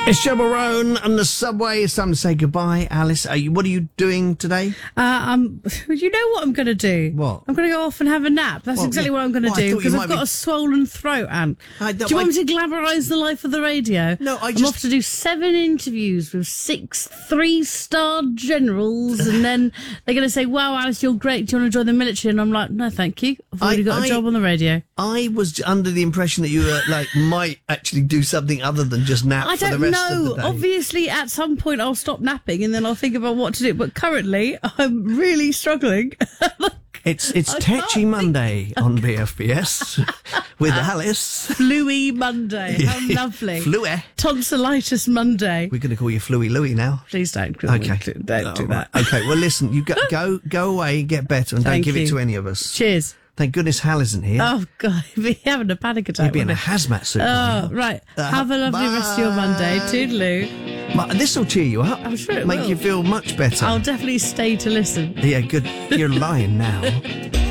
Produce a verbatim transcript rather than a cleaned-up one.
It's Chaperone and the Subway. It's time to say goodbye. Alice, are you, what are you doing today? Uh, um, you know what I'm going to do? What? I'm going to go off and have a nap. That's Well, exactly yeah. what I'm going to Well, I do thought you because might I've got be- a swollen throat, Ant. I Do don't- you want I- me to glamorise the life of the radio? No, I I'm just- off to do seven interviews with six three-star generals, and then they're going to say, "Wow, Alice, you're great. Do you want to join the military?" And I'm like, "No, thank you. I've already I- got a I- job on the radio." I was under the impression that you were, like, might actually do something other than just nap I for the don't rest know. of the day. Obviously, at some point, I'll stop napping and then I'll think about what to do. But currently, I'm really struggling. It's it's I Tetchy can't think- Monday on B F B S with Alice. Fluey Monday. How lovely. Fluey. Tonsillitis Monday. We're going to call you Fluey Louie now. Please don't. Okay. Don't do All that. right. Okay, well, listen, you go go, go away and get better and Thank don't give you. it to any of us. Cheers. Thank goodness Hal isn't here. Oh, God. He'd be having a panic attack. He'd be in a wouldn't he? hazmat suit. Oh, right. Uh, Have a lovely rest of your Monday. bye. Toodaloo. This will cheer you up. I'm sure it Make will. you feel much better. I'll definitely stay to listen. Yeah, good. You're lying now.